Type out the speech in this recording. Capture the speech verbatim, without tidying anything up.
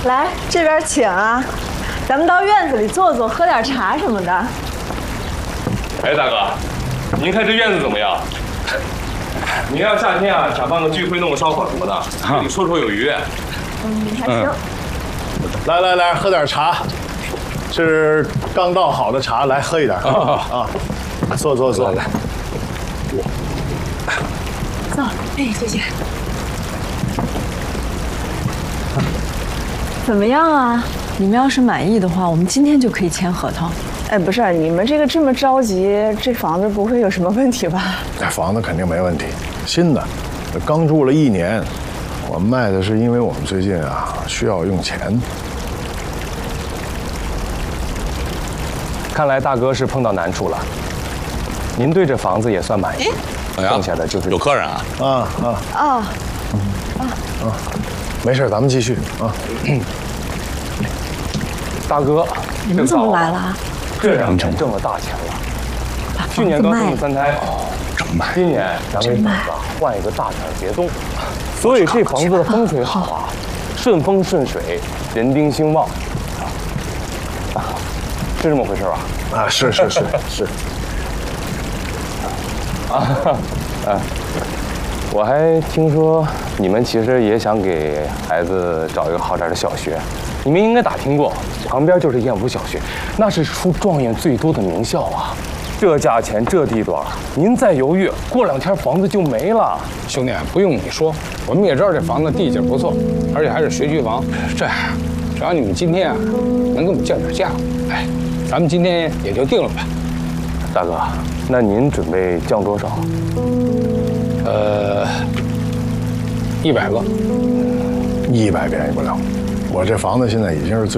来这边请啊，咱们到院子里坐坐，喝点茶什么的。 哎，大哥，您看这院子怎么样？您要夏天啊，想办个聚会，弄个烧烤什么的，跟你绰绰有余。 嗯，还行。 来来来，喝点茶，是刚倒好的茶，来喝一点啊啊！坐坐坐，来， 坐，哎，谢谢。怎么样啊？你们要是满意的话，我们今天就可以签合同。哎，不是，你们这个这么着急，这房子不会有什么问题吧？ 这房子肯定没问题，新的，刚住了一年。我卖的是因为我们最近啊需要用钱。 看来大哥是碰到难处了。您对这房子也算满意，剩下的就是有客人啊。 啊啊啊啊啊！没事，咱们继续啊。 大哥， 你们怎么来了？ 这两年挣了大钱了，去年刚生了三胎， 整卖。 今年咱们打算换一个大点的别动，所以这房子的风水好啊，顺风顺水，人丁兴旺，是这么回事吧？ 啊，是是是是。 啊啊！我还听说你们其实也想给孩子找一个好点的小学，你们应该打听过，旁边就是燕府小学，那是出状元最多的名校啊。这价钱这地段，您再犹豫，过两天房子就没了。 兄弟，不用你说，我们也知道这房子地界不错，而且还是学区房。这样，只要你们今天啊能给我们降点价，哎，咱们今天也就定了呗。 大哥，那您准备降多少？ 呃，一百个， 一百便宜不了。我这房子现在已经是最。